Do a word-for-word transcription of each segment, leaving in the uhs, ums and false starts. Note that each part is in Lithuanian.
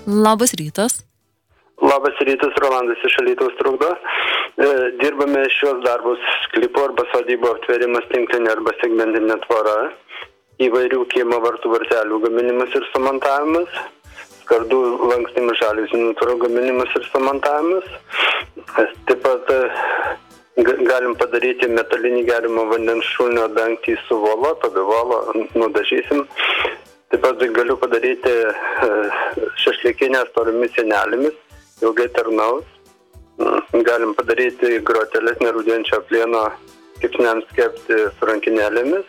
Labas rytas. Labas rytas, Rolandas iš Alytaus trukdo. E, dirbame šios darbus sklypo arba sodybo aptverimas tinklinė arba segmentinė tvora, įvairių kiemo vartų vartelių gaminimas ir sumontavimas, skardų lankstymas žaliuzių tvorų gaminimas ir sumontavimas. Taip pat e, galim padaryti metalinį gerimo vandens šulinio dangtį su volo, tada volo nudažysim. Taip pat galiu padaryti e, šašlykinę storomis sienelėmis, ilgai tarnaus. Galim padaryti groteles nerūdienčio plieno kepsniams kepti su rankinėlėmis.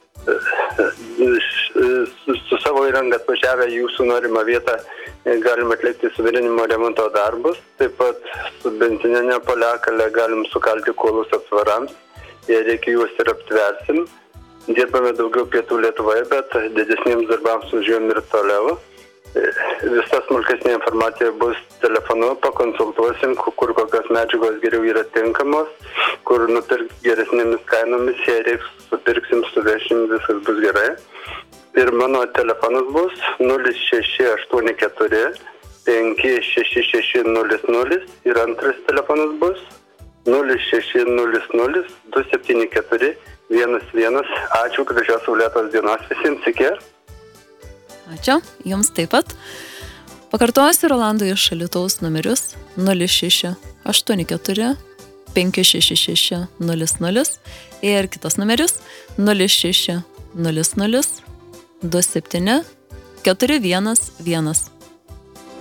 Su, su savo įranga atvažiavę jūsų norimą vietą galim atlikti suvirinimo remonto darbus. Taip pat su benzininė poliakale galim sukalti kuolus aptvarams. Jei reikia juos ir aptversim. Dirbame daugiau pietų Lietuvoje, bet didesniems darbams užėjom ir toliau. Visa smulkesnė informacija bus telefonu, pakonsultuosim, kur kokios medžiagos geriau yra tinkamos, kur nupirkti geresnėmis kainomis, jei reiks, supirksim, suvešim, viskas bus gerai. Ir mano telefonas bus nulis šeši aštuoni keturi penki šeši šeši nulis nulis ir antras telefonas bus nulis šeši nulis nulis du septyni keturi vienas vienas. Ačiū, gražios saulėtos dienos visiems, iki. Ačiū, jums taip pat. Pakartosiu Rolando iš Alytaus numerius nulis šeši aštuoni keturi penki šeši šeši nulis nulis ir kitas numeris nulis šeši nulis nulis du septyni keturi vienas vienas.